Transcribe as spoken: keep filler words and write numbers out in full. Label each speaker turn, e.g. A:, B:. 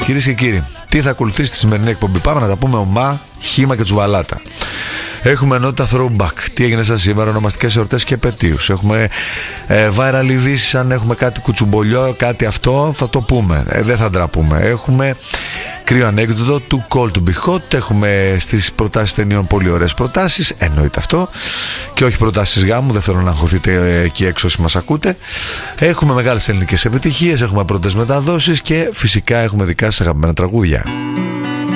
A: Κυρίες και κύριοι, τι θα ακολουθήσει στη σημερινή εκπομπή? Πάμε να τα πούμε ομά, χύμα και τσουβαλάτα. Έχουμε ενότητα throwback. Τι έγινε σας σήμερα, ονομαστικές εορτές και επετείους. Έχουμε ε, viral ειδήσεις. Αν έχουμε κάτι κουτσουμπολιό, κάτι αυτό, θα το πούμε. Ε, δεν θα ντραπούμε. Έχουμε κρύο ανέκδοτο, too cold to be hot. Έχουμε στις προτάσεις ταινιών πολύ ωραίες προτάσεις. Εννοείται αυτό. Και όχι προτάσεις γάμου. Δεν θέλω να αγχωθείτε εκεί έξω όσοι μας ακούτε. Έχουμε μεγάλες ελληνικές επιτυχίες. Έχουμε πρώτες μεταδόσεις. Και φυσικά έχουμε δικά σας αγαπημένα τραγούδια.